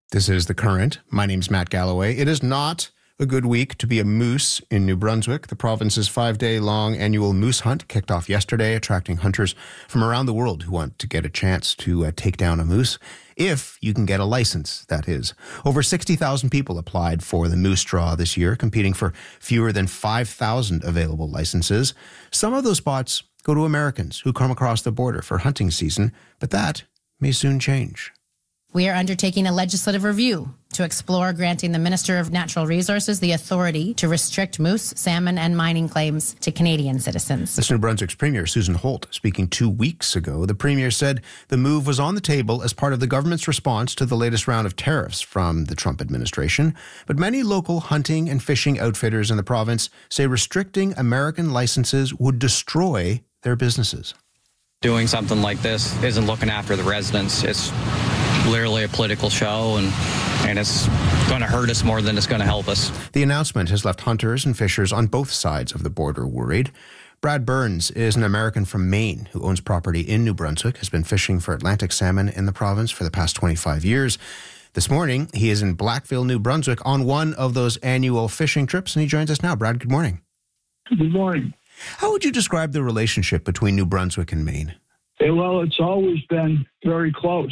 This is The Current. My name's Matt Galloway. It is not a good week to be a moose in New Brunswick. The province's 5-day-long annual moose hunt kicked off yesterday, attracting hunters from around the world who want to get a chance to take down a moose. If you can get a license, that is. Over 60,000 people applied for the moose draw this year, competing for fewer than 5,000 available licenses. Some of those spots go to Americans who come across the border for hunting season, but that may soon change. We are undertaking a legislative review to explore granting the Minister of Natural Resources the authority to restrict moose, salmon, and mining claims to Canadian citizens. That's New Brunswick's Premier Susan Holt speaking 2 weeks ago. The Premier said the move was on the table as part of the government's response to the latest round of tariffs from the Trump administration. But many local hunting and fishing outfitters in the province say restricting American licenses would destroy their businesses. Doing something like this isn't looking after the residents. It's literally a political show, and it's going to hurt us more than it's going to help us. The announcement has left hunters and fishers on both sides of the border worried. Brad Burns is an American from Maine who owns property in New Brunswick, has been fishing for Atlantic salmon in the province for the past 25 years. This morning, he is in Blackville, New Brunswick on one of those annual fishing trips, and he joins us now. Brad, good morning. Good morning. How would you describe the relationship between New Brunswick and Maine? Well, it's always been very close.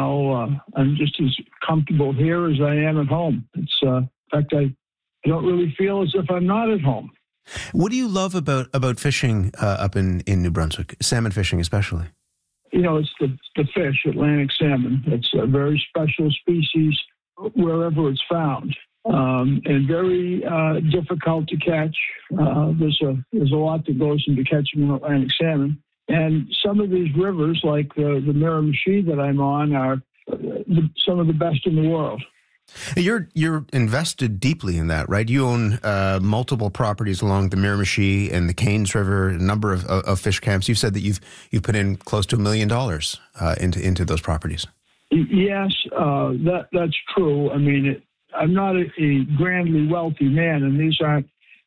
I'm just as comfortable here as I am at home. In fact, I don't really feel as if I'm not at home. What do you love about fishing up in New Brunswick, salmon fishing especially? It's the fish, Atlantic salmon. It's a very special species wherever it's found, and very difficult to catch. There's a lot that goes into catching an Atlantic salmon. And some of these rivers, like the Miramichi that I'm on, are some of the best in the world. You're invested deeply in that, right? You own multiple properties along the Miramichi and the Cairns River, a number of fish camps. You've said that you've put in close to $1 million into those properties. Yes, that's true. I mean, I'm not a grandly wealthy man, and these aren't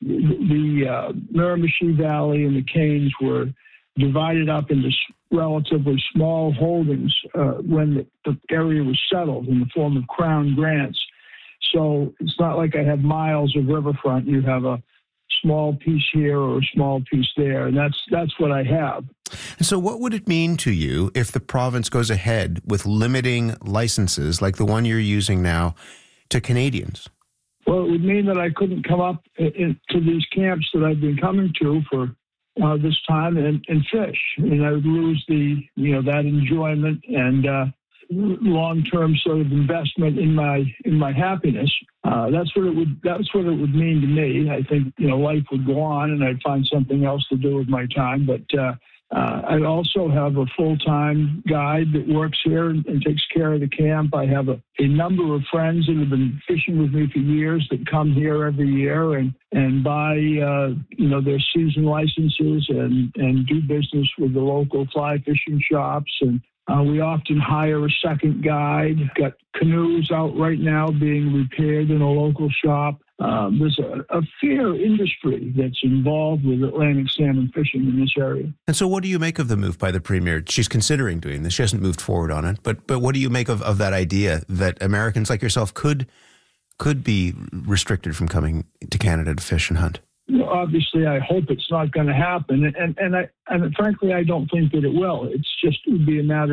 the Miramichi Valley and the Cairns were divided up into relatively small holdings when the area was settled in the form of crown grants. So it's not like I have miles of riverfront. You have a small piece here or a small piece there, and that's what I have. And so what would it mean to you if the province goes ahead with limiting licenses like the one you're using now to Canadians? Well, it would mean that I couldn't come up to these camps that I've been coming to for this time and fish, and I would lose that enjoyment and long-term sort of investment in my happiness. That's what it would mean to me. I think life would go on, and I'd find something else to do with my time. But I also have a full-time guide that works here and takes care of the camp. I have a number of friends that have been fishing with me for years that come here every year and buy their season licenses and do business with the local fly fishing shops. And we often hire a second guide. Got canoes out right now being repaired in a local shop. There's a fair industry that's involved with Atlantic salmon fishing in this area. And so what do you make of the move by the Premier? She's considering doing this. She hasn't moved forward on it. But what do you make of that idea that Americans like yourself could be restricted from coming to Canada to fish and hunt? Obviously, I hope it's not going to happen. And frankly, I don't think that it will. It would be a matter